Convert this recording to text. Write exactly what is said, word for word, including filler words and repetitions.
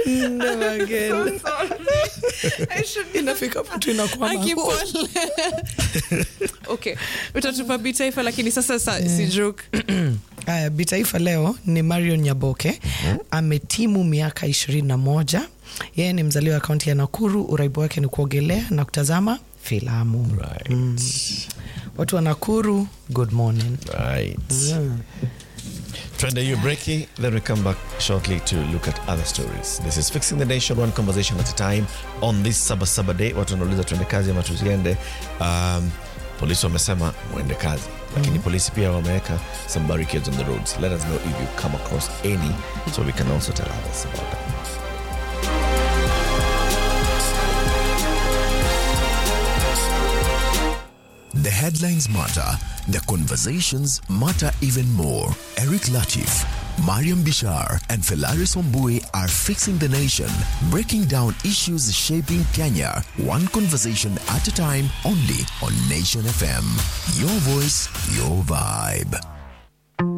Never again. So I should inafika hapo tu inakuwa makubwa. Okay. Utatupa bitaifa lakini sasa si joke. Aya, bitaifa leo ni Marion Nyaboke. Mm-hmm. Ametimu miaka ishirini na moja. Yeye ni mzaliwa wa kaunti ya Nakuru. Uraibu wake ni kuogelea na kutazama filamu. Right. Mm. Watu wa Nakuru, good morning. Right. Mm. Trend you breaking, then we come back shortly to look at other stories. This is Fixing the Nation, one conversation at a time on this Saba Saba Day. Watu wanauliza tuende kazi ama tusiende. Um, polisi wamesema muende kazi. Lakini mm-hmm. polisi pia wameweka some barricades on the roads. Let us know if you come across any so we can also tell others about that. The headlines matter. The conversations matter even more. Eric Latif, Mariam Bishar, and Felaris Ombui are fixing the nation, breaking down issues shaping Kenya, one conversation at a time, only on Nation F M. Your voice, your vibe.